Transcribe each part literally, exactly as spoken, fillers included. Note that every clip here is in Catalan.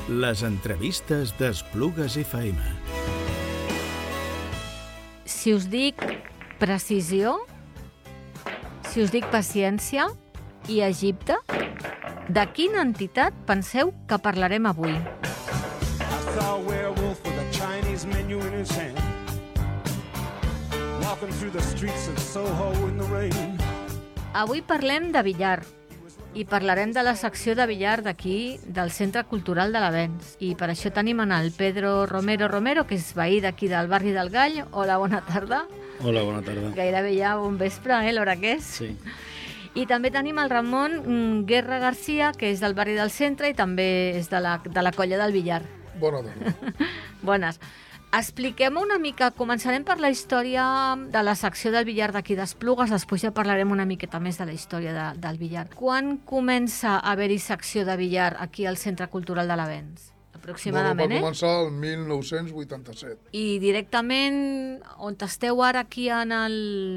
Les entrevistes d'Esplugues F M. Si us dic precisió, si us dic paciència i Egipte, de quina entitat penseu que parlarem avui? Avui parlem de billar i parlarem de la secció de billar d'aquí, del Centre Cultural de l'Avenç. I per això tenim en el Pedro Romero Romero, que és veí d'aquí del barri del Gall. Hola, bona tarda. Hola, bona tarda. Gairebé ja bon vespre, eh, l'hora que és. Sí. I també tenim el Ramon Guerra Garcia, que és del barri del Centre i també és de la, de la colla del billar. Bona tarda. Bones. Expliquem una mica, començarem per la història de la secció del billar d'aquí d'Esplugues, després ja parlarem una miqueta més de la història de, del billar. Quan comença a haver-hi secció de billar aquí al Centre Cultural de l'Avenç? Aproximadament, bueno, va eh? començar el mil nou-cents vuitanta-set. I directament, on esteu ara aquí en el...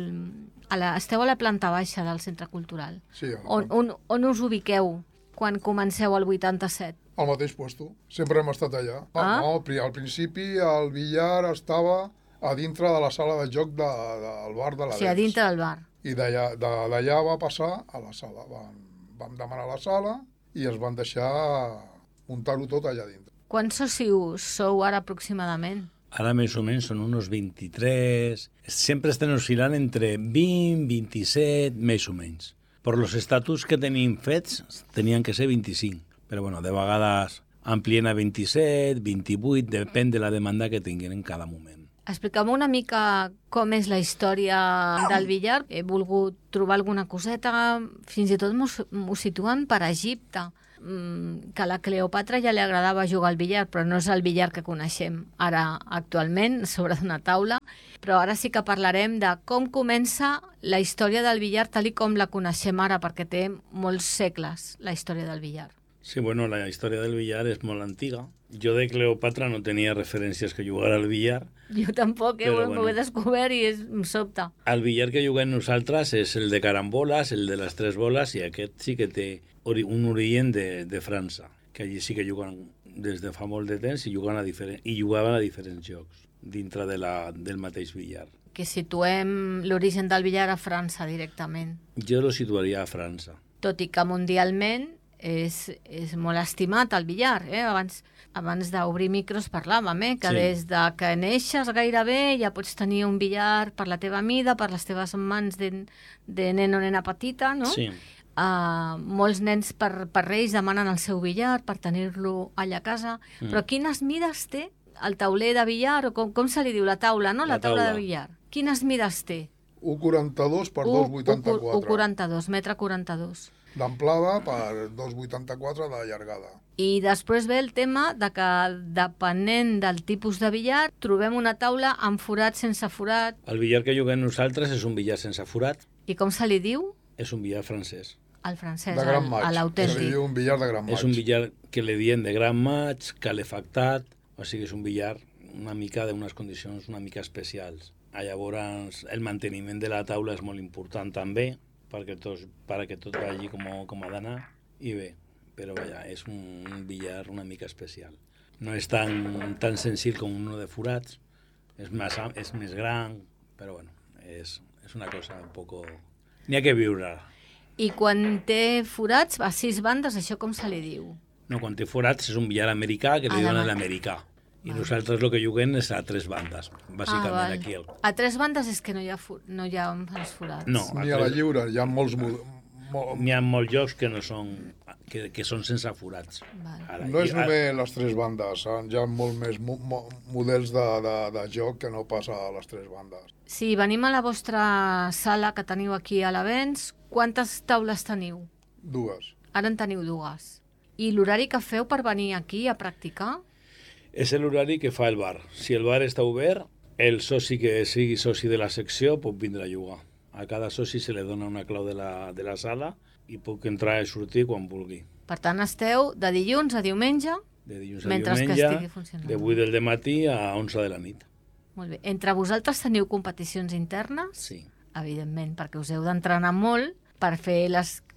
A la, esteu a la planta baixa del Centre Cultural. Sí. On, on, on us ubiqueu quan comenceu el vuitanta-set? Al mateix puesto. Sempre hem estat allà. Ah? No, al principi el billar estava a dintre de la sala de joc de, de, del bar de l'Avenç. O sigui, a dintre del bar. I d'allà va passar a la sala. Vam, vam demanar la sala i es van deixar muntar-ho tot allà dintre. Quants socis sou ara aproximadament? Ara més o menys són uns vint-i-tres. Sempre estan oscil·lant entre vint, vint-i-set, més o menys. Per els estatuts que tenim fets, tenien que ser vint-i-cinc. Però bueno, de vegades amplien a vint-i-set, vint-i-vuit, depèn de la demanda que tinguin en cada moment. Explica'm una mica com és la història del billar. He volgut trobar alguna coseta, fins i tot m'ho situen per Egipte, que a la Cleopatra ja li agradava jugar al billar, però no és el billar que coneixem ara actualment sobre una taula. Però ara sí que parlarem de com comença la història del billar tal i com la coneixem ara, perquè té molts segles la història del billar. Sí, bueno, la història del billar és molt antiga. Jo de Cleopatra no tenia referències que jugar al billar. Jo tampoc, eh? Però, M'ho bueno, he descobert i és, em sobta. El billar que juguem nosaltres és el de caramboles, el de les tres boles, i aquest sí que té ori un origen de, de França, que allí sí que juguen des de fa molt de temps i, juguen a diferent, i jugaven a diferents jocs dintre de la, del mateix billar. Que situem l'origen del billar a França directament. Jo lo situaria a França. Tot i que mundialment és, és molt estimat el billar. Eh? Abans, abans d'obrir micros parlàvem, eh? que Sí. des de que neixes gairebé ja pots tenir un billar per la teva mida, per les teves mans de, de nen o nena petita, no? Sí. Uh, molts nens per, per Reis demanen el seu billar per tenir-lo allà a casa. Mm. Però quines mides té el tauler de billar? O com, com se li diu? La taula, no? La, La taula. taula de billar. Quines mides té? un coma quaranta-dos per dos coma vuitanta-quatre. un coma quaranta-dos, metre quaranta-dos. D'amplada per dos coma vuitanta-quatre de llargada. I després ve el tema de que, depenent del tipus de billar, trobem una taula amb forat, sense forat. El billar que juguem nosaltres és un billar sense forat, I com se li diu? és un billar francès. Al francès, De gran al- maig. a Se li l'autèntic. diu un billar de gran maig. És un billar que li diem de gran maig, calefactat, o sigui, és un billar una mica d'unes condicions una mica especials. Llavors, el manteniment de la taula és molt important també, perquè tot, perquè tot vagi com, com ha d'anar, i bé, però vaja, és un, un billar una mica especial. No és tan, tan senzill com un de forats, és, més, és més gran, però bueno, és, és una cosa un poco... N'hi ha que viure. I quan té forats, a sis bandes, això com se li diu? No, quan té forats és un billar americà que li Ah, diuen d'americà. l'americà. I Vale. nosaltres el que juguem és a tres bandes, bàsicament val. aquí. El... A tres bandes és que no hi ha, for, no hi ha els forats. No, Ni a la lliure, hi ha molts... mo- mo- N'hi ha molts jocs que no són, que, que són sense forats. Vale. A la No és lli- a- només les tres bandes, eh? Hi ha molt més mo mo models de, de, de joc que no passa a les tres bandes. Si venim a la vostra sala que teniu aquí a l'Avenç, quantes taules teniu? Dues. Ara en teniu dues. I l'horari que feu per venir aquí a practicar? És l'horari que fa el bar. Si el bar està obert, el soci que sigui soci de la secció pot vindre a jugar. A cada soci se li dona una clau de la, de la sala i puc entrar i sortir quan vulgui. Per tant, esteu de dilluns a diumenge, De dilluns a mentre que diumenge, estigui funcionant. de vuit del matí a onze de la nit. Molt bé. Entre vosaltres teniu competicions internes? Sí. Evidentment, perquè us heu d'entrenar molt per fer les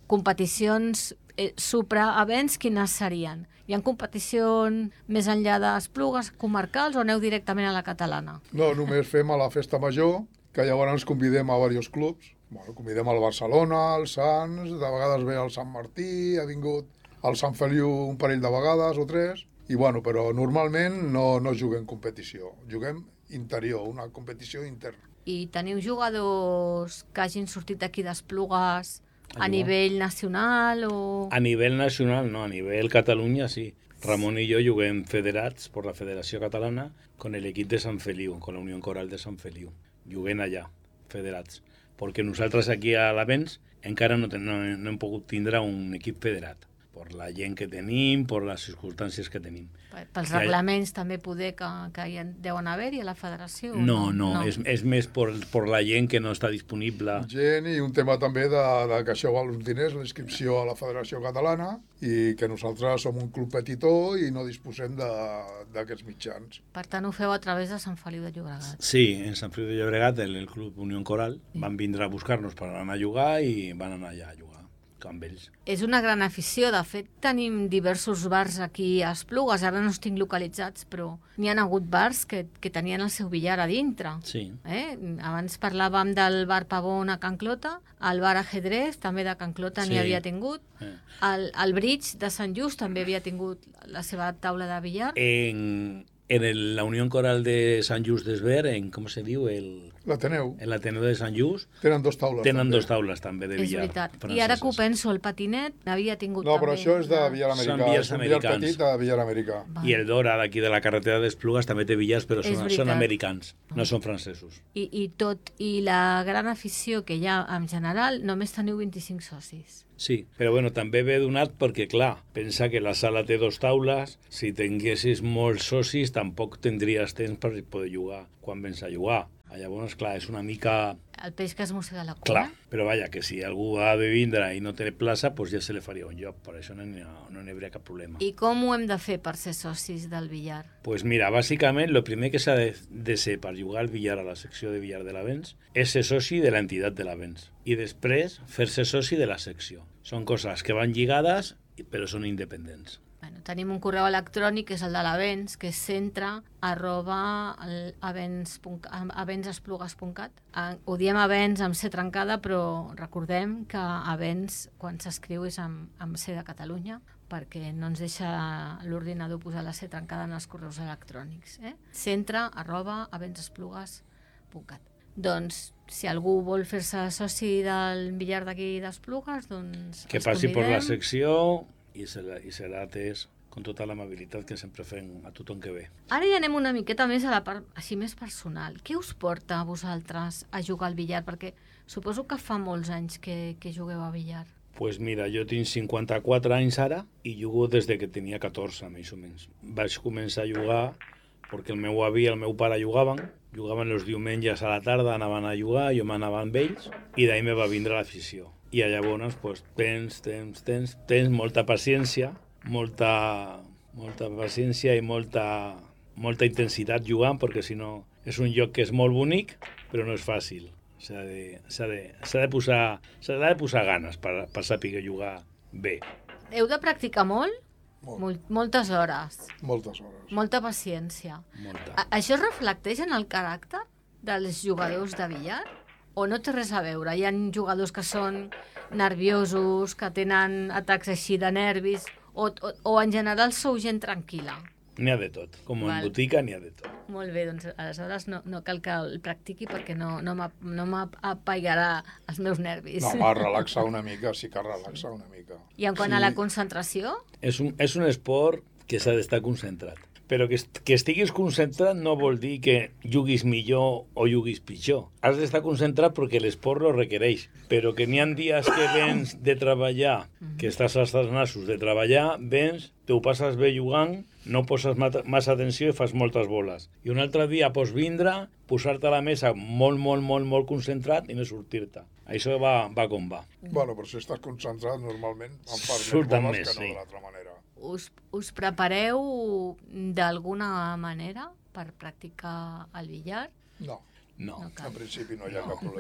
competicions eh, supra-events, quines serien? Hi ha competicions més enllà d'Esplugues comarcals o aneu directament a la catalana? No, només fem a la festa major, que llavors ens convidem a diversos clubs. Bueno, convidem al Barcelona, al Sants, de vegades ve el Sant Martí, ha vingut al Sant Feliu un parell de vegades o tres, i bueno, però normalment no, no juguem competició, juguem interior, una competició interna. I teniu jugadors que hagin sortit d'aquí d'Esplugues a jugar. nivell nacional o... A nivell nacional no, a nivell Catalunya sí. Ramon y yo juguem federats por la Federació Catalana con el equip de Sant Feliu, con la Unió Coral de Sant Feliu. Juguem allà, federats. Perquè nosaltres aquí a l'Avens encara no, ten, no, no hem pogut tindre un equip federat. Per la gent que tenim, per les circumstàncies que tenim. Pels reglaments també poder que, que hi deuen haver-hi a la federació? No, no, no. És, és més per, per la gent que no està disponible. Gent i un tema també de, de que això val uns diners, l'inscripció a la Federació Catalana, i que nosaltres som un club petitó i no disposem d'aquests mitjans. Per tant, ho feu a través de Sant Feliu de Llobregat? Sí, en Sant Feliu de Llobregat, el, el club Unió Coral, sí. Van vindre a buscar-nos per anar a jugar i van anar allà a jugar. Amb ells. És una gran afició. De fet, tenim diversos bars aquí a Esplugues. Ara no els tinc localitzats, però n'hi ha hagut bars que, que tenien el seu billar a dintre. Sí. Eh? Abans parlàvem del bar Pavón a Can Clota, el bar Ajedrez també de Can Clota sí. N'hi havia tingut, eh. el, el Bridge de Sant Just també havia tingut la seva taula de billar. En, en el, la Unió Coral de Sant Just d'Esver, en com se diu? El... L'Ateneu. En l'Ateneu de Sant Just. Tenen dos taules. Tenen també. dos taules també de billar. És veritat. Franceses. I ara que ho penso, el patinet n'havia tingut no, també. No, però això és de billar americà. Són billars és un billar americans. petit de billar americà. Va. I el Dora d'aquí de la carretera d'Esplugues també té billars, però són, són americans, no són francesos. I, I tot, i la gran afició que hi ha en general, només teniu vint-i-cinc socis. Sí, però bueno, també ve donat perquè, clar, pensa que la sala té dos taules, si tinguessis molts socis tampoc tindries temps per poder jugar quan vens a jugar. Llavors, clar, és una mica... El peix que es mossega la cua. Clar, però vaja, que si algú ha de vindre i no té plaça, doncs ja se li faria un lloc, per això no n'hi ha, no n'hi hauria cap problema. I com ho hem de fer per ser socis del billar? Doncs pues mira, bàsicament, el primer que s'ha de, de ser per jugar al billar a la secció de billar de l'Avens és ser soci de l'entitat de l'Avens i després fer-se soci de la secció. Són coses que van lligades, però són independents. Bueno, tenim un correu electrònic, que és el de l'Avens, que és centre arroba avensesplugues punt cat. Ho diem Avens amb C trencada, però recordem que Avens, quan s'escriu, és amb, amb C de Catalunya, perquè no ens deixa l'ordinador posar la C trencada en els correus electrònics. Eh? Centre arroba avensesplugues punt cat. Doncs, si algú vol fer-se soci del billar d'aquí d'Esplugues, doncs que passi per la secció i serà, i serà atès amb tota l'amabilitat que sempre fem a tothom que ve. Ara ja anem una miqueta més a la part així més personal. Què us porta a vosaltres a jugar al billar? Perquè suposo que fa molts anys que, que jugueu a billar. Pues mira, jo tinc cinquanta-quatre anys ara i jugo des de que tenia catorze, més o menys. Vaig començar a jugar perquè el meu avi i el meu pare jugaven, jugaven els diumenges a la tarda, anaven a jugar, jo m'anava amb ells, i d'ahir me va vindre l'afició. I llavors pues, tens, tens, tens, tens molta paciència, molta, molta paciència i molta, molta intensitat jugant, perquè si no és un joc que és molt bonic, però no és fàcil. S'ha de, s'ha de, s'ha de, posar, s'ha de posar ganes per, per saber jugar bé. Heu de practicar molt? Molt. Mol, moltes hores. Moltes hores. Molta paciència. Molta. A, això es reflecteix en el caràcter dels jugadors de billar? O no té res a veure? Hi ha jugadors que són nerviosos, que tenen atacs així de nervis, o, o, o en general sou gent tranquil·la? N'hi ha de tot. Com Val. en botica n'hi ha de tot. Molt bé, doncs aleshores no, no cal que el practiqui perquè no, no m'apaigarà els meus nervis. No, va relaxar una mica, sí que relaxa una mica. I en quant sí. a la concentració? És un, és un esport que s'ha d'estar concentrat. Però que, que estiguis concentrat no vol dir que juguis millor o juguis pitjor. Has d'estar concentrat perquè l'esport lo requereix. Però que n'hi ha dies que vens de treballar, que estàs als nassos de treballar, vens, te ho passes bé jugant, no poses massa atenció i fas moltes boles. I un altre dia pots vindre, posar-te a la mesa molt, molt, molt, molt concentrat i no sortir-te. Això va, va com va. Bueno, però si estàs concentrat, normalment en fas més Surten boles més, que no sí. de l'altra manera. Us, us prepareu d'alguna manera per practicar el billar? No, No. No cal. en principi no hi ha No. cap problema.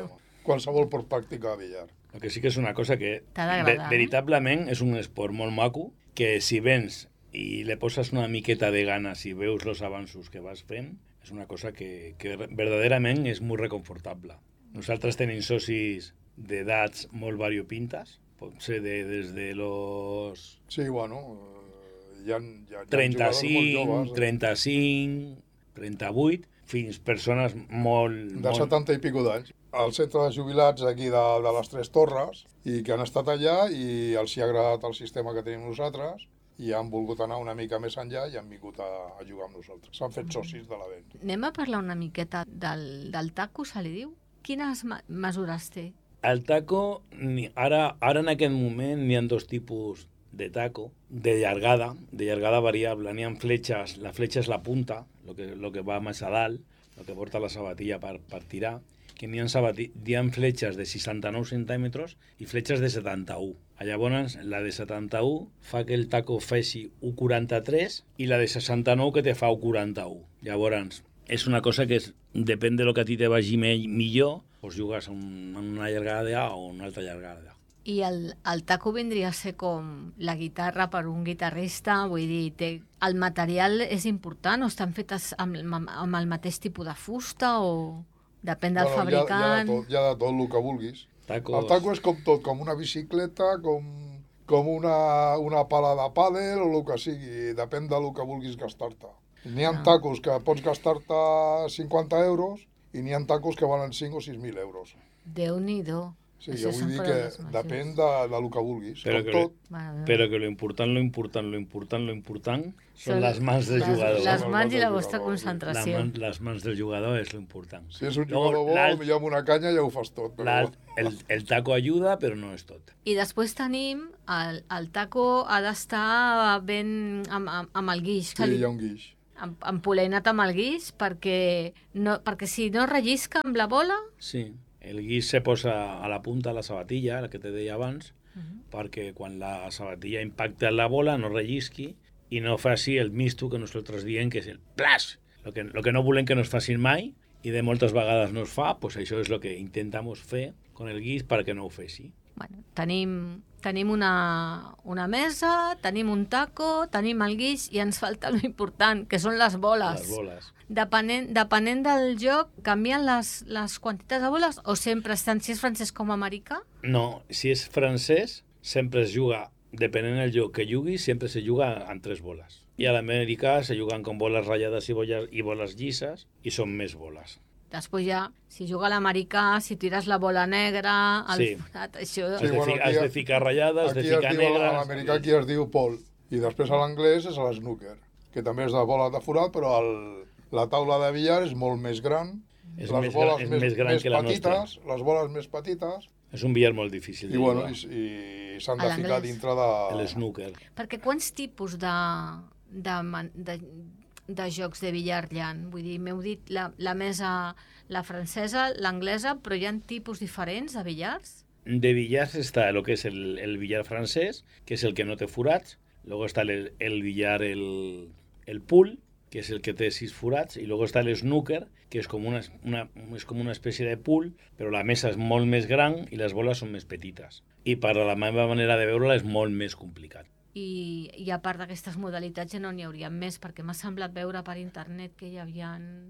qualsevol pot practicar billar. El que sí que és una cosa que T'ha d'agradar, eh? veritablement és un esport molt maco, que si vens i le poses una miqueta de ganes i veus els avanços que vas fent, és una cosa que, que verdaderament és molt reconfortable. Nosaltres tenim socis d'edats molt variopintes, pot ser de, des de los Sí, bueno, eh, hi ha, hi ha, hi ha trenta-cinc, jugadors molt joves, eh? trenta-cinc, trenta-vuit, fins persones molt... De molt... setanta i pico d'anys. Al centre de jubilats aquí de, de les Tres Torres, i que han estat allà i els hi ha agradat el sistema que tenim nosaltres i han volgut anar una mica més enllà i han vingut a, a jugar amb nosaltres. S'han fet socis de l'event. Anem a parlar una miqueta del, del taco, se li diu? Quines ma- mesures té? El taco, ni- ara, ara en aquest moment n'hi ha dos tipus de taco, de llargada, de llargada variable. N'hi ha fletxes, la fletxa és la punta, lo que, lo que va més a dalt, el que porta la sabatilla per, per tirar, que n'hi ha, sabati... hi ha fletxes de seixanta-nou centímetres i fletxes de setanta-u. Llavors, la de setanta-u fa que el taco faci u coma quaranta-tres i la de seixanta-nou que te fa u coma quaranta-u. Llavors, és una cosa que és, depèn de lo que a ti te vagi me, millor, doncs jugues un, una llargada o una altra llargada. I el, el taco vindria a ser com la guitarra per un guitarrista, vull dir, té, el material és important o estan fetes amb, amb, amb el mateix tipus de fusta o depèn del Bueno, fabricant? Hi ha, hi, ha de tot, hi ha de tot el que vulguis. Tacos... El taco és com tot, com una bicicleta, com, com una, una pala de pàdel o el que sigui, depèn del que vulguis gastar-te. N'hi ha No. tacos que pots gastar-te cinquanta euros i n'hi ha tacos que valen cinc o sis mil euros. Déu-n'hi-do. Sí, Això jo vull són dir que paraules depèn màgiques. de, de lo que vulguis, Però com que, tot. Bueno, però que lo important, lo important, lo important, lo important són Són les mans del les, jugador. Les Són mans i la del vostra jugador, sí. La concentració. man, les mans del jugador és lo important. Si és un Llavors, jugador bo, l'alt- millor amb una canya ja ho fas tot. Però... l'alt- el, el taco ajuda, però no és tot. I després tenim el, el taco ha d'estar ben amb, amb, amb el guix. Sí, hi ha un guix. Amb, empolenat amb el guix perquè, no, perquè si no rellisca amb la bola... Sí. El guix se posa a la punta de la sabatilla, la que te deia abans, uh -huh. perquè quan la sabatilla impacta en la bola no rellisqui i no faci el misto que nosaltres diem que és el plas. Lo que, lo que no volem que no es facin mai i de moltes vegades no es fa, pues això és el que intentamos fer con el guix perquè no ho fessi. Bueno, tenim, tenim una, una mesa, tenim un taco, tenim el guix i ens falta lo important, que són les boles. Les boles. Depenent, depenent del joc, canvien les, les quantitats de boles o sempre estan, si és francès com americà? No, si és francès, sempre es juga, depenent del joc que juguis, sempre se juga amb tres boles. I a l'americà se juguen con boles ratllades i boles, i boles llisses i són més boles. Després ja, si juga l'americà, si tires la bola negra, el Sí. forat, això... Has, Sí, de, bueno, fi, aquí has de ja- ficar ratllades, has de Aquí es ficar diu, a negres... l'americà aquí es diu pol. I després a l'anglès és l'snooker, que també és de bola de forat, però el, la taula de billar és molt més gran. És les més boles gran- és més, més gran més que la petites, les boles més petites, És un billar molt difícil i, de bueno, jugar. i, i s'han A de ficar l'anglès. dintre de... El snooker. Perquè quants tipus de, de, man- de, de jocs de billar hi ha? Vull dir, m'heu dit la, la mesa, la francesa, l'anglesa, però hi ha tipus diferents de billars? De billars está lo que es el, el billar francés, que es el que no té forats. Luego está el, el billar, el, el pool, que es el que té sis forats. Y luego está el snooker, que és com una, una, és com una espècie de pool, però la mesa és molt més gran i les boles són més petites. I per la meva manera de veure-la és molt més complicat. I, i a part d'aquestes modalitats ja no n'hi hauria més, perquè m'ha semblat veure per internet que hi havia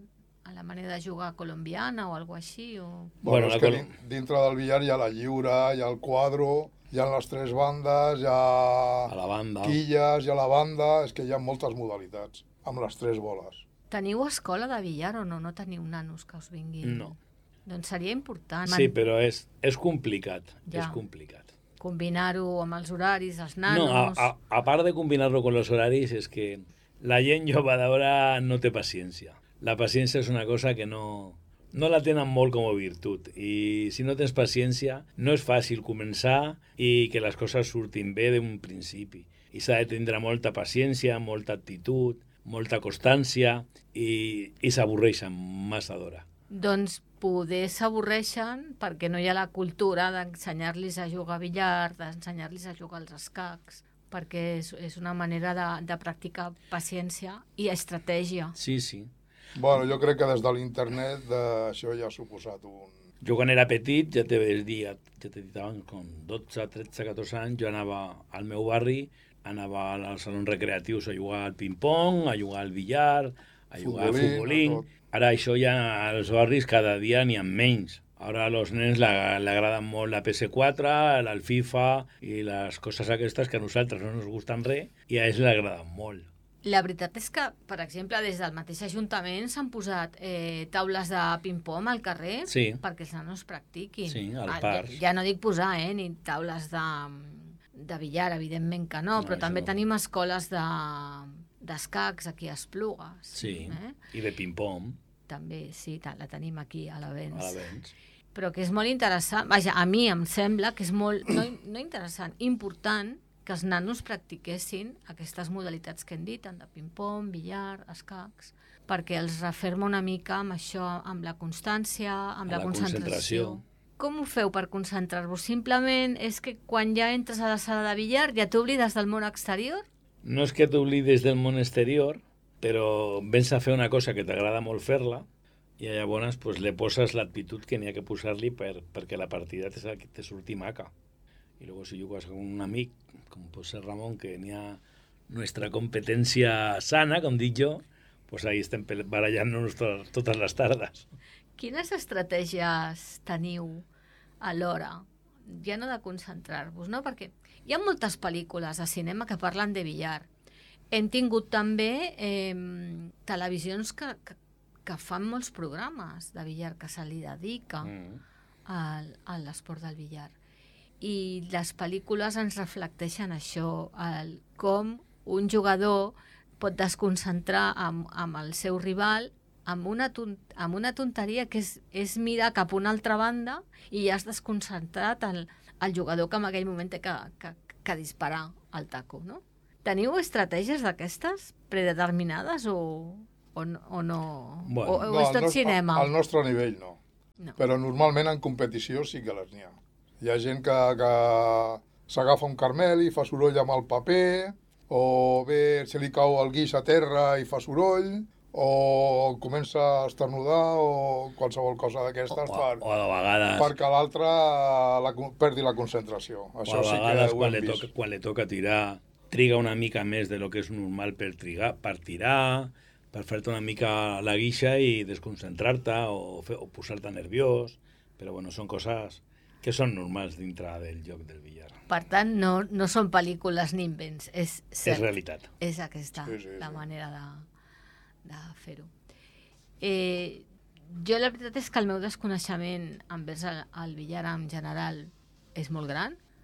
a la manera de jugar colombiana o alguna així. O... Bueno, Bueno, és la que col- din- dintre del billar hi ha la lliura, hi ha el quadro, hi ha les tres bandes, hi ha A la banda. quilles, hi ha la banda... És que hi ha moltes modalitats amb les tres boles. Teniu escola de billar o no? No teniu nanos que us vinguin? No. Doncs seria important Sí, però és, és complicat. Ja. És complicat. combinar-ho amb els horaris dels No, nanos. a, a, a part de combinarlo con los horarios, es que la gent jove d'ara no té paciència. La paciència és una cosa que no, no la tenen molt com a virtut. I si no tens paciència, no és fàcil començar i que les coses surtin bé d'un principi. I s'ha de tindre molta paciència, molta actitud, molta constància i, i s'avorreixen massa d'hora. Doncs poder s'avorreixen perquè no hi ha la cultura d'ensenyar-los a jugar a billar, d'ensenyar-los a jugar als escacs, perquè és, és una manera de, de practicar paciència i estratègia. Sí, sí. Bueno, jo crec que des de l'internet eh, això ja ha suposat un, Jo quan era petit, ja t'he dit, ja t'he dit abans, com dotze, tretze, catorze anys, jo anava al meu barri, anava als salons recreatius a jugar al ping-pong, a jugar al billar, a jugar al futbolín. Ara això ja als barris cada dia n'hi ha menys. Ara a los nens l'agraden molt la P S quatre, el FIFA i les coses aquestes que a nosaltres no ens gusten res i a ells l'agraden molt. La veritat és que, per exemple, des del mateix Ajuntament s'han posat eh, taules de ping-pong al carrer sí. perquè els nanos practiquin. Sí, al ah, parc. Ja, ja no dic posar, eh, ni taules de, de billar, evidentment que no, no però també no. Tenim escoles de d'escacs aquí a Esplugues. Sí, eh? I de ping-pong. També, sí, la tenim aquí a l'Avens. A l'Avens. Però que és molt interessant, vaja, a mi em sembla que és molt, no, no interessant, important que els nanos practiquessin aquestes modalitats que hem dit, tant de ping-pong, billar, escacs, perquè els referma una mica amb això, amb la constància, amb la, la concentració. concentració. Com ho feu per concentrar-vos? Simplement és que quan ja entres a la sala de billar ja t'oblides del món exterior? No és que t'oblides del món exterior, però vens a fer una cosa que t'agrada molt fer-la, i llavors pues, le poses l'actitud que n'hi ha que posar-li per, perquè la partida te, te surti maca. I després si jugues amb un amic, com pot ser Ramon, que n'hi ha nostra competència sana, com dic jo, pues ahí estem barallant-nos totes les tardes. Quines estratègies teniu a l'hora, ja no de concentrar-vos, no? Perquè hi ha moltes pel·lícules de cinema que parlen de billar. Hem tingut també eh, televisions que, que que fan molts programes de billar que se li dedica mm. al, a l'esport del billar. I les pel·lícules ens reflecteixen això, el, com un jugador pot desconcentrar amb, amb el seu rival amb una, tont, amb una tonteria que és, és mirar cap a una altra banda i ja has desconcentrat el, el jugador que en aquell moment té que, que, que disparar al taco, no? Teniu estratègies d'aquestes predeterminades o... o no? O, no? Bueno, o, o és tot no, cinema? Al nostre nivell no. no. Però normalment en competició sí que les n'hi ha. Hi ha gent que, que s'agafa un carmel i fa soroll amb el paper, o bé se li cau el guix a terra i fa soroll, o comença a esternudar, o qualsevol cosa d'aquestes per, o a vegades, perquè l'altre la, perdi la concentració. Això o a sí vegades que ho quan, hem li vist. toca, quan li toca tirar, triga una mica més de lo que és normal per, trigar, per tirar, per fer-te una mica la guixa i desconcentrar-te o, fer, o posar-te nerviós, però bueno, són coses que són normals dintre del joc del billar. Per tant, no, no són pel·lícules ni invents, és cert. És realitat. És aquesta sí, sí, la sí. manera de, de fer-ho. Eh, jo la veritat és que el meu desconeixement envers el, el billar en general és molt gran.